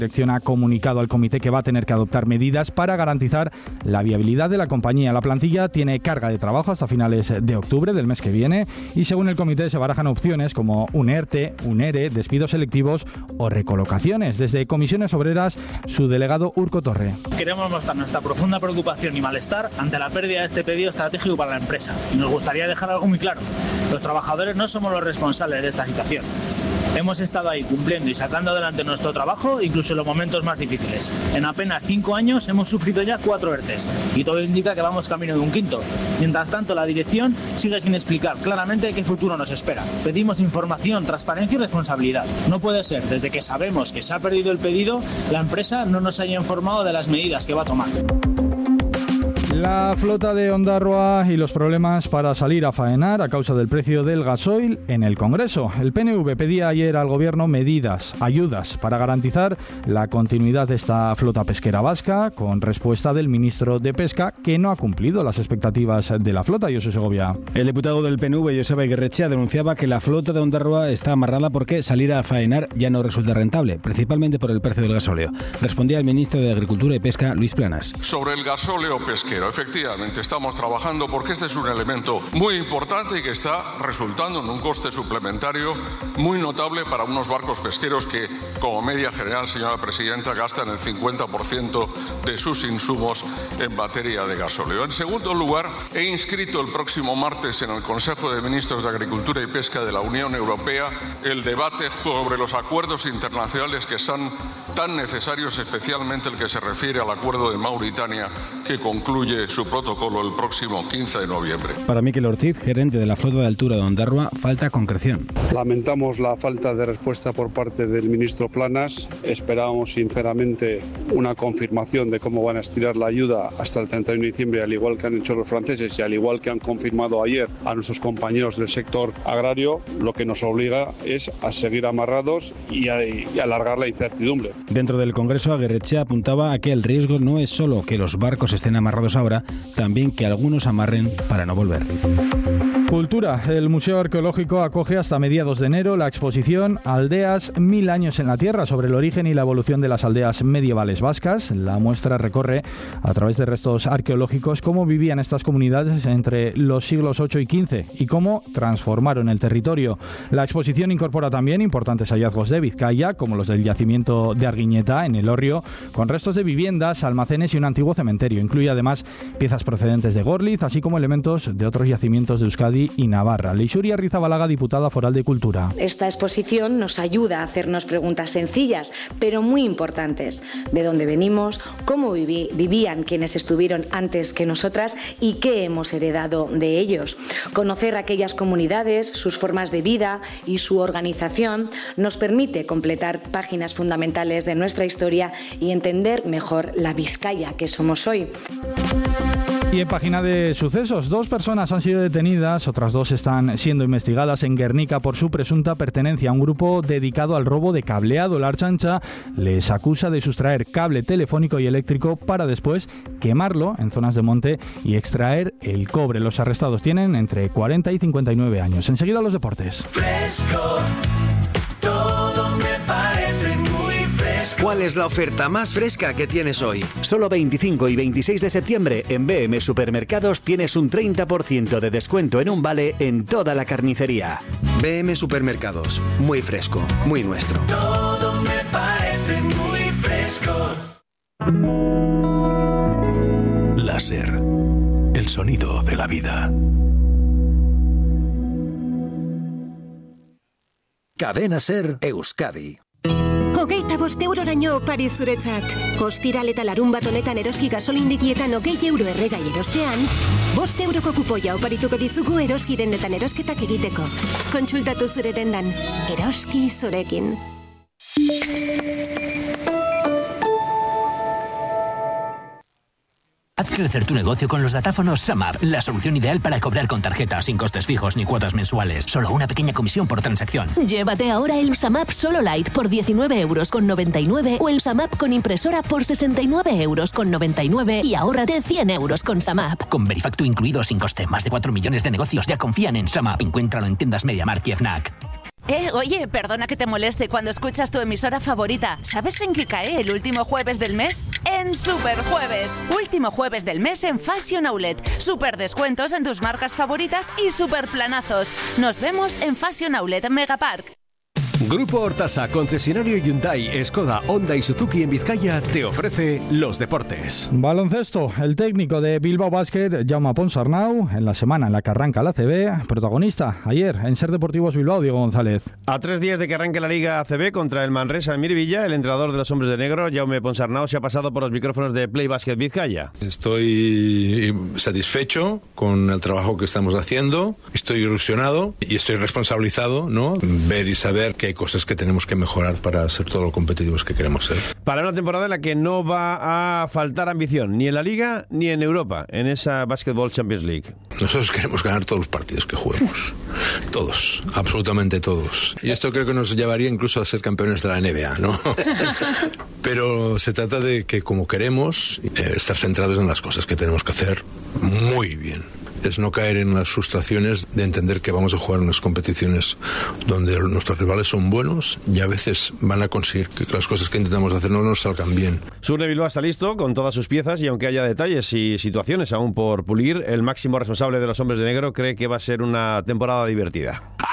La dirección ha comunicado al comité que va a tener que adoptar medidas para garantizar la viabilidad de la compañía. La plantilla tiene carga de trabajo hasta finales de octubre del mes que viene y según el comité se barajan opciones como un ERTE, un ERE, despidos selectivos o recolocaciones. Desde Comisiones Obreras, su delegado Urco Torre. Queremos mostrar nuestra profunda preocupación y malestar ante la pérdida de este pedido estratégico para la empresa. Y nos gustaría dejar algo muy claro. Los trabajadores no somos los responsables de esta situación. Hemos estado ahí cumpliendo y sacando adelante nuestro trabajo, incluso en los momentos más difíciles. En apenas 5 años hemos sufrido ya 4 ERTEs y todo indica que vamos camino de un quinto. Mientras tanto, la dirección sigue sin explicar claramente qué futuro nos espera. Pedimos información, transparencia y responsabilidad. No puede ser, desde que sabemos que se ha perdido el pedido, la empresa no nos haya informado de las medidas que va a tomar. La flota de Ondarroa y los problemas para salir a faenar a causa del precio del gasoil en el Congreso. El PNV pedía ayer al Gobierno medidas, ayudas para garantizar la continuidad de esta flota pesquera vasca, con respuesta del ministro de Pesca, que no ha cumplido las expectativas de la flota. Josu Segovia. El diputado del PNV, Joseba Igerretxea, denunciaba que la flota de Ondarroa está amarrada porque salir a faenar ya no resulta rentable, principalmente por el precio del gasóleo. Respondía el ministro de Agricultura y Pesca, Luis Planas. Sobre el gasóleo pesquero, efectivamente estamos trabajando porque este es un elemento muy importante y que está resultando en un coste suplementario muy notable para unos barcos pesqueros que, como media general, señora presidenta, gastan el 50% de sus insumos en materia de gasóleo. En segundo lugar, he inscrito el próximo martes en el Consejo de Ministros de Agricultura y Pesca de la Unión Europea el debate sobre los acuerdos internacionales que son tan necesarios, especialmente el que se refiere al acuerdo de Mauritania, que concluye su protocolo el próximo 15 de noviembre. Para Miquel Ortiz, gerente de la flota de altura de Ondarroa, falta concreción. Lamentamos la falta de respuesta por parte del ministro Planas. Esperábamos sinceramente una confirmación de cómo van a estirar la ayuda hasta el 31 de diciembre, al igual que han hecho los franceses y al igual que han confirmado ayer a nuestros compañeros del sector agrario. Lo que nos obliga es a seguir amarrados y alargar la incertidumbre. Dentro del Congreso, Igerretxea apuntaba a que el riesgo no es solo que los barcos estén amarrados ahora, también que algunos amarren para no volver. Cultura. El Museo Arqueológico acoge hasta mediados de enero la exposición Aldeas 1000 años en la Tierra, sobre el origen y la evolución de las aldeas medievales vascas. La muestra recorre a través de restos arqueológicos cómo vivían estas comunidades entre los siglos 8 y 15 y cómo transformaron el territorio. La exposición incorpora también importantes hallazgos de Vizcaya, como los del yacimiento de Arguiñeta en Elorrio, con restos de viviendas, almacenes y un antiguo cementerio. Incluye además piezas procedentes de Gorliz, así como elementos de otros yacimientos de Euskadi y Navarra. Leixuri Arrizabalaga, diputada foral de Cultura. Esta exposición nos ayuda a hacernos preguntas sencillas, pero muy importantes. ¿De dónde venimos? ¿Cómo vivían quienes estuvieron antes que nosotras? ¿Y qué hemos heredado de ellos? Conocer aquellas comunidades, sus formas de vida y su organización nos permite completar páginas fundamentales de nuestra historia y entender mejor la Vizcaya que somos hoy. Y en página de sucesos, 2 personas han sido detenidas, otras 2 están siendo investigadas en Guernica por su presunta pertenencia a un grupo dedicado al robo de cableado. La Ertzaintza les acusa de sustraer cable telefónico y eléctrico para después quemarlo en zonas de monte y extraer el cobre. Los arrestados tienen entre 40 y 59 años. Enseguida los deportes. Fresco, todo me parece muy fresco. ¿Cuál es la oferta más fresca que tienes hoy? Solo 25 y 26 de septiembre en BM Supermercados tienes un 30% de descuento en un vale en toda la carnicería. BM Supermercados, muy fresco, muy nuestro. Todo me parece muy fresco. Láser, el sonido de la vida. Cadena Ser Euskadi. 25 euroraino opari zuretzat. Ostiral eta larunbat honetan eroski gasolindegietan 20 euro erregai erostean, 5 euroko kupoia oparituko dizugu eroski dendetan erosketak egiteko. Kontsultatu zure dendan. Eroski zurekin. Haz crecer tu negocio con los datáfonos SumUp, la solución ideal para cobrar con tarjeta, sin costes fijos ni cuotas mensuales. Solo una pequeña comisión por transacción. Llévate ahora el SumUp Solo Lite por 19,99 € o el SumUp con impresora por 69,99 € y ahórrate 100 euros con SumUp. Con Verifactu incluido sin coste, más de 4 millones de negocios ya confían en SumUp. Encuéntralo en tiendas MediaMarkt y Fnac. Oye, perdona que te moleste cuando escuchas tu emisora favorita. ¿Sabes en qué cae el último jueves del mes? En Superjueves. Último jueves del mes en Fashion Outlet. Super descuentos en tus marcas favoritas y super planazos. Nos vemos en Fashion Outlet Megapark. Grupo Hortasa, concesionario Hyundai, Skoda, Honda y Suzuki en Vizcaya, te ofrece los deportes. Baloncesto. El técnico de Bilbao Basket, Jaume Ponsarnau, en la semana en la que arranca la ACB, protagonista ayer en Ser Deportivos Bilbao, Diego González. A 3 días de que arranque la Liga ACB contra el Manresa en Miribilla, el entrenador de los hombres de negro, Jaume Ponsarnau, se ha pasado por los micrófonos de Play Basket Vizcaya. Estoy satisfecho con el trabajo que estamos haciendo, estoy ilusionado y estoy responsabilizado, ¿no? Ver y saber que hay cosas que tenemos que mejorar para ser todo lo competitivos que queremos ser. Para una temporada en la que no va a faltar ambición, ni en la Liga ni en Europa, en esa Basketball Champions League. Nosotros queremos ganar todos los partidos que juguemos. Todos, absolutamente todos. Y esto creo que nos llevaría incluso a ser campeones de la NBA, ¿no? Pero se trata de que, como queremos, estar centrados en las cosas que tenemos que hacer muy bien. Es no caer en las frustraciones de entender que vamos a jugar unas competiciones donde nuestros rivales son buenos y a veces van a conseguir que las cosas que intentamos hacer no nos salgan bien. Surne Bilbao está listo con todas sus piezas y aunque haya detalles y situaciones aún por pulir, el máximo responsable de los hombres de negro cree que va a ser una temporada divertida.